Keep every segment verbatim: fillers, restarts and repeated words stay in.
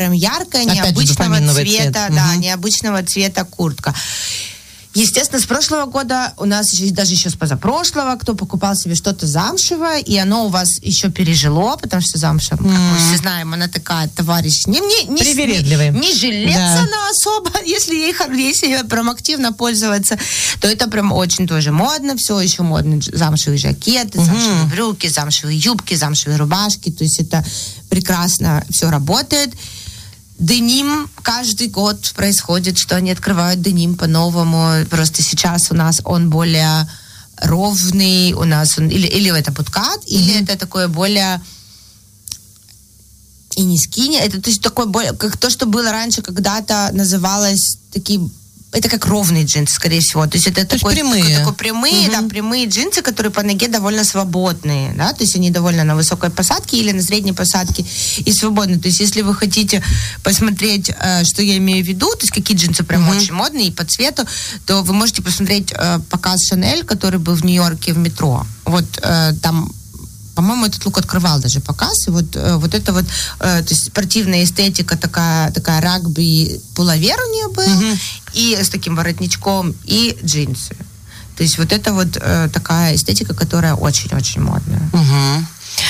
прям яркая, опять необычного же, цвета, цвет. да, угу. необычного цвета куртка. Естественно, с прошлого года у нас еще, даже еще с позапрошлого, кто покупал себе что-то замшевое, и оно у вас еще пережило, потому что замша, mm. как мы все знаем, она такая, товарищ, не, не, не, привередливый. Не, не жилец да. она особо, если ей, если прям активно пользоваться, то это прям очень тоже модно, все еще модно, замшевые жакеты, mm-hmm. замшевые брюки, замшевые юбки, замшевые рубашки, то есть это прекрасно все работает. Деним каждый год происходит, что они открывают деним по-новому. Просто сейчас у нас он более ровный, у нас он или, или это буткат, mm-hmm. или это такое более и не скини. Это то есть такое более, как то, что было раньше, когда-то называлось такие. Это как ровные джинсы, скорее всего. То есть это то такой, есть прямые, такой, такой прямые, угу. да, прямые джинсы, которые по ноге довольно свободные, да, то есть они довольно на высокой посадке или на средней посадке и свободные. То есть если вы хотите посмотреть, э, что я имею в виду, то есть какие джинсы прям угу. очень модные и по цвету, то вы можете посмотреть э, показ Шанель, который был в Нью-Йорке в метро. Вот э, там, по-моему, этот лук открывал даже показ, и вот, э, вот это вот, э, то есть спортивная эстетика, такая, такая рагби, пуловер у нее был, угу. и с таким воротничком, и джинсы. То есть вот это вот э, такая эстетика, которая очень-очень модная. Угу.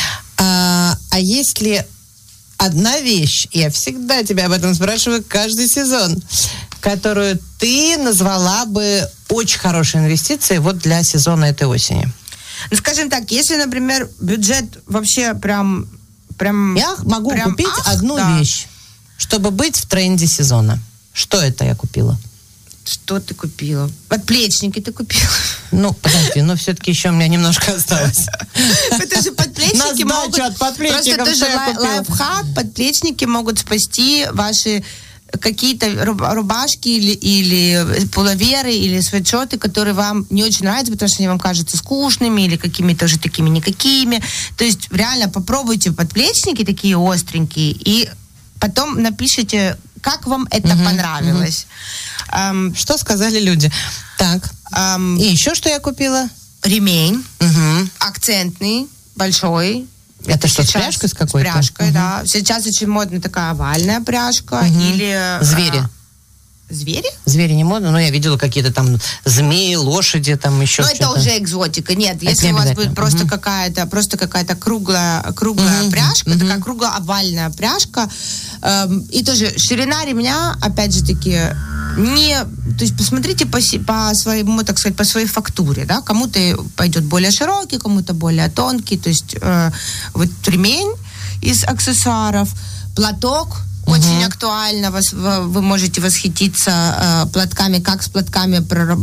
А, а есть ли одна вещь, я всегда тебя об этом спрашиваю каждый сезон, которую ты назвала бы очень хорошей инвестицией вот для сезона этой осени? Ну, скажем так, если, например, бюджет вообще прям... прям я могу прям, купить ах, одну да. вещь, чтобы быть в тренде сезона. Что это я купила? Что ты купила? Подплечники ты купила. Ну, подожди, но все-таки еще у меня немножко осталось. Это же подплечники могут... от подплечников. Просто тоже лайфхак. Подплечники могут спасти ваши какие-то рубашки или, или пуловеры, или свитшоты, которые вам не очень нравятся, потому что они вам кажутся скучными или какими-то уже такими никакими. То есть реально попробуйте подплечники такие остренькие и потом напишите, как вам это uh-huh, понравилось. Uh-huh. Um, что сказали люди? Так. Um, и еще что я купила? Ремень. Uh-huh. Акцентный, большой. Это, это что, с пряжкой с какой-то? С пряжкой, uh-huh. да. Сейчас очень модна такая овальная пряжка. Uh-huh. Или... Звери. А, звери? Звери не модно, но я видела какие-то там змеи, лошади, там еще но что-то. Но это уже экзотика. Нет, это если не у вас будет просто uh-huh. какая-то, просто какая-то круглая, круглая uh-huh. пряжка, uh-huh. такая кругло-овальная пряжка, эм, и тоже ширина ремня, опять же таки, не, то есть посмотрите по, по своему, так сказать, по своей фактуре, да, кому-то пойдет более широкий, кому-то более тонкий, то есть э, вот ремень из аксессуаров, платок, uh-huh. очень актуально, вас, вы можете восхититься э, платками, как с платками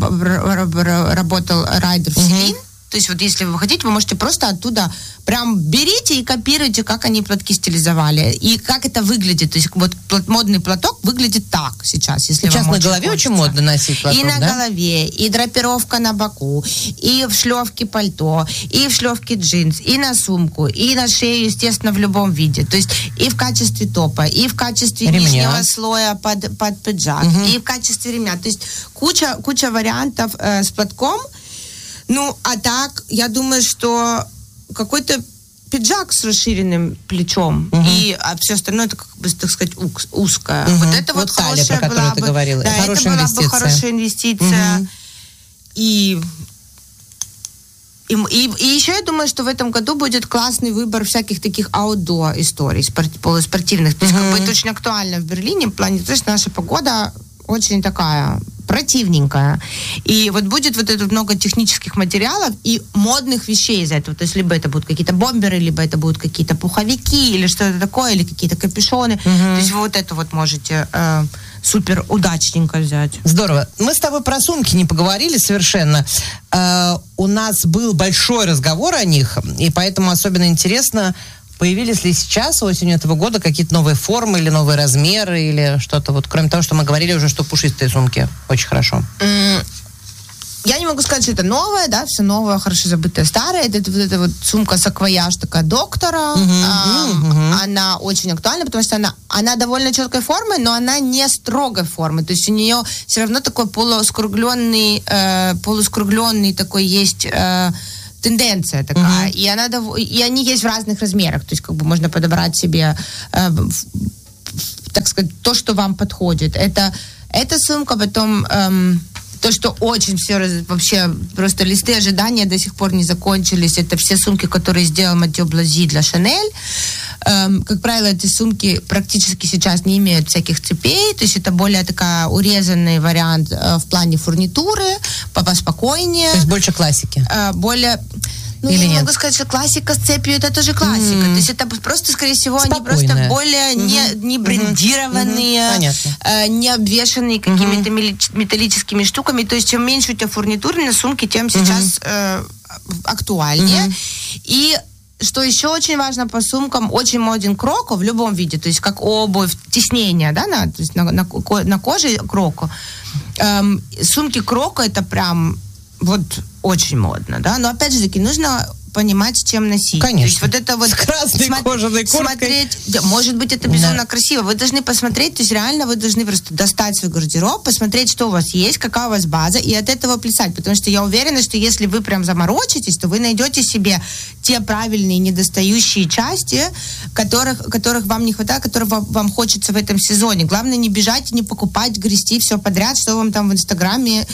работал райдер Селин. Uh-huh. То есть вот если вы хотите, вы можете просто оттуда прям берите и копируйте, как они платки стилизовали. И как это выглядит. То есть вот модный платок выглядит так сейчас, если сейчас вам на голове хочется. Очень модно носить платок, и на да? голове, и драпировка на боку, и в шлёвке пальто, и в шлёвке джинс, и на сумку, и на шею, естественно, в любом виде. То есть и в качестве топа, и в качестве ремня. Нижнего слоя под, под пиджак, угу. и в качестве ремня. То есть куча, куча вариантов э, с платком. Ну, а так, я думаю, что какой-то пиджак с расширенным плечом, угу. и а все остальное, это, как бы, так сказать, уз, узкое. Угу. Вот это вот, вот талия, хорошая была бы... говорила. Да, хорошая это была инвестиция. бы хорошая инвестиция. Угу. И, и, и, и еще я думаю, что в этом году будет классный выбор всяких таких аутдор историй, спорт, полуспортивных. То есть, угу. как бы это очень актуально в Берлине, в плане, то есть наша погода очень такая противненькая. И вот будет вот это много технических материалов и модных вещей из этого. То есть либо это будут какие-то бомберы, либо это будут какие-то пуховики или что-то такое, или какие-то капюшоны. Угу. То есть вы вот это вот можете э, супер удачненько взять. Здорово. Мы с тобой про сумки не поговорили совершенно. Э, у нас был большой разговор о них, и поэтому особенно интересно, появились ли сейчас, осенью этого года, какие-то новые формы или новые размеры, или что-то вот, кроме того, что мы говорили уже, что пушистые сумки очень хорошо? Mm, я не могу сказать, что это новое, да, все новое, хорошо забытое, старое. Это вот эта вот сумка-саквояж такая доктора. Uh-huh, эм, uh-huh. Она очень актуальна, потому что она, она довольно четкой формы, но она не строгой формы. То есть у нее все равно такой полускругленный, э, полускругленный такой есть... Э, тенденция такая, uh-huh. и она дов... и они есть в разных размерах, то есть как бы можно подобрать себе э, так сказать, то, что вам подходит. Это, эта сумка, потом... Эм, то, что очень все раз, вообще просто листы ожидания до сих пор не закончились. Это все сумки, которые сделал Матео Блази для Шанель. Эм, как правило, эти сумки практически сейчас не имеют всяких цепей. То есть это более такая урезанный вариант э, в плане фурнитуры, поспокойнее. То есть больше классики. Э, более... Ну, Или я не нет? могу сказать, что классика с цепью, это тоже классика. Mm. То есть это просто, скорее всего, Спокойная. они просто более mm-hmm. не, не брендированные, mm-hmm. э, не обвешанные какими-то mm-hmm. металлическими штуками. То есть чем меньше у тебя фурнитуры на сумке, тем mm-hmm. сейчас э, актуальнее. Mm-hmm. И что еще очень важно по сумкам, очень моден кроко в любом виде, то есть как обувь, теснение, да, на, то есть на, на, на коже кроко. Эм, сумки кроко это прям вот очень модно, да, но опять же таки нужно понимать, чем носить. Конечно. То есть вот это вот... С красной смо- кожаной курткой. Смотреть, да, может быть, это безумно да. красиво. Вы должны посмотреть, то есть реально вы должны просто достать свой гардероб, посмотреть, что у вас есть, какая у вас база, и от этого плясать. Потому что я уверена, что если вы прям заморочитесь, то вы найдете себе те правильные недостающие части, которых, которых вам не хватает, которых вам, вам хочется в этом сезоне. Главное не бежать, не покупать, грести все подряд, что вам там в Инстаграме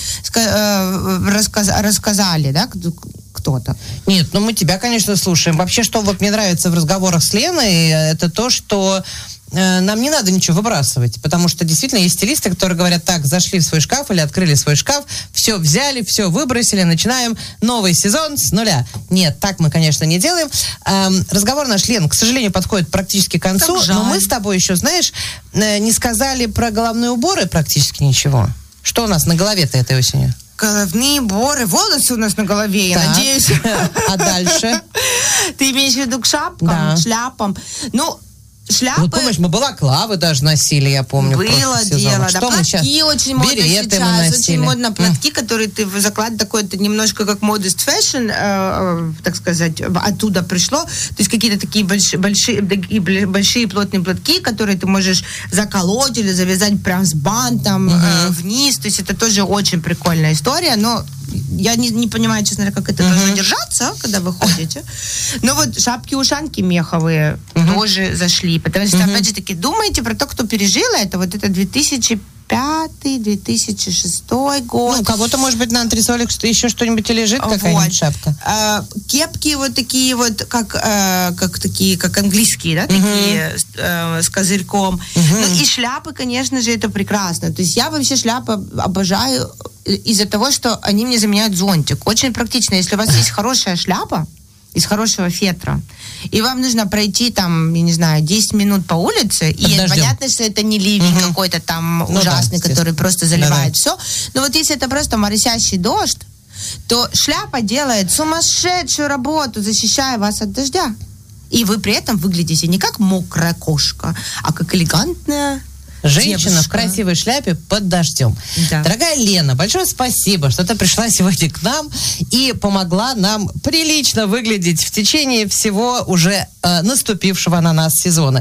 э, рассказ, рассказали, да, кто-то. Нет, ну мы тебя, конечно, слушаем. Вообще, что вот мне нравится в разговорах с Леной, это то, что э, нам не надо ничего выбрасывать, потому что действительно есть стилисты, которые говорят, так, зашли в свой шкаф или открыли свой шкаф, все взяли, все выбросили, начинаем новый сезон с нуля. Нет, так мы, конечно, не делаем. Эм, разговор наш, Лен, к сожалению, подходит практически к концу, но мы с тобой еще, знаешь, э, не сказали про головные уборы практически ничего. Что у нас на голове-то этой осенью? Головные уборы, волосы у нас на голове, я так. надеюсь. А дальше? Ты имеешь в виду к шапкам, да. к шляпам? Ну, шляпы... Вот помнишь, мы балаклавы даже носили, я помню. Было дело, Что да. Мы платки очень модно сейчас. Очень модно платки, mm. которые ты закладываешь, такой, это немножко как modest fashion, э, так сказать, оттуда пришло. То есть какие-то такие большие, большие, большие плотные платки, которые ты можешь заколоть или завязать прям с бантом mm-hmm. э, вниз. То есть это тоже очень прикольная история, но я не, не понимаю, честно говоря, как это uh-huh. должно держаться, когда вы ходите. Но вот шапки-ушанки меховые uh-huh. тоже зашли. Потому что, uh-huh. опять же таки, думайте про то, кто пережил это. Вот это две тысячи пятый, две тысячи шестой год. Ну, у кого-то, может быть, на антресолях еще что-нибудь и лежит, какая-нибудь вот. шапка. А, кепки вот такие вот, как, а, как такие, как английские, да, uh-huh. такие а, с козырьком. Uh-huh. Ну, и шляпы, конечно же, это прекрасно. То есть я вообще шляпы обожаю из-за того, что они мне заменяют зонтик. Очень практично. Если у вас есть хорошая шляпа из хорошего фетра, и вам нужно пройти там, я не знаю, десять минут по улице, под и дождем. Понятно, что это не ливень угу. какой-то там ну ужасный, да, который просто заливает да, да. все. Но вот если это просто моросящий дождь, то шляпа делает сумасшедшую работу, защищая вас от дождя. И вы при этом выглядите не как мокрая кошка, а как элегантная женщина девушка в красивой шляпе под дождем. Да. Дорогая Лена, большое спасибо, что ты пришла сегодня к нам и помогла нам прилично выглядеть в течение всего уже э, наступившего на нас сезона.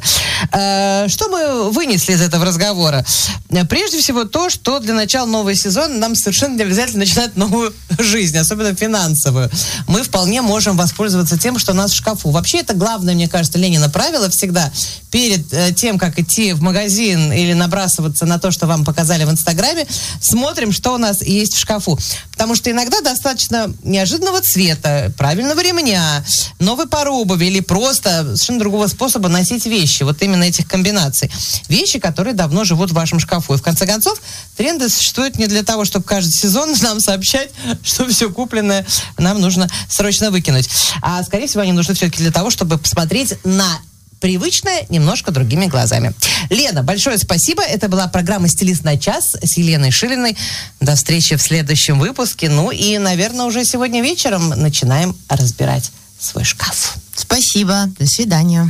Э, что мы вынесли из этого разговора? Прежде всего то, что для начала нового сезона нам совершенно не обязательно начинать новую жизнь, особенно финансовую. Мы вполне можем воспользоваться тем, что у нас в шкафу. Вообще это главное, мне кажется, Ленина правило всегда перед э, тем, как идти в магазин или набрасываться на то, что вам показали в Инстаграме, смотрим, что у нас есть в шкафу. Потому что иногда достаточно неожиданного цвета, правильного ремня, новой пары обуви или просто совершенно другого способа носить вещи. Вот именно этих комбинаций. Вещи, которые давно живут в вашем шкафу. И в конце концов, тренды существуют не для того, чтобы каждый сезон нам сообщать, что все купленное нам нужно срочно выкинуть. А, скорее всего, они нужны все-таки для того, чтобы посмотреть на привычное немножко другими глазами. Лена, большое спасибо. Это была программа «Стилист на час» с Еленой Шилиной. До встречи в следующем выпуске. Ну и, наверное, уже сегодня вечером начинаем разбирать свой шкаф. Спасибо. До свидания.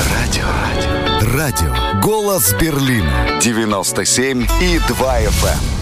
Радио. Радио. Голос Берлина. девяносто семь и два эф эм.